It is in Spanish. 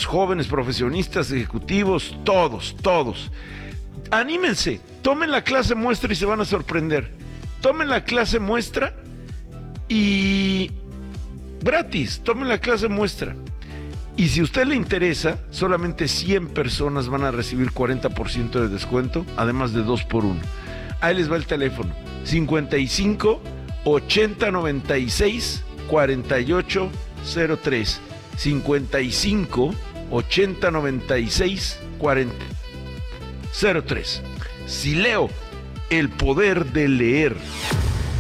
jóvenes, profesionistas, ejecutivos, todos. Anímense, tomen la clase muestra y se van a sorprender. Tomen la clase muestra y gratis, tomen la clase muestra. Y si a usted le interesa, solamente 100 personas van a recibir 40% de descuento, además de 2 por 1. Ahí les va el teléfono: 55 80 96 48 03. 55 80 96 40 03. Sileo, el poder de leer.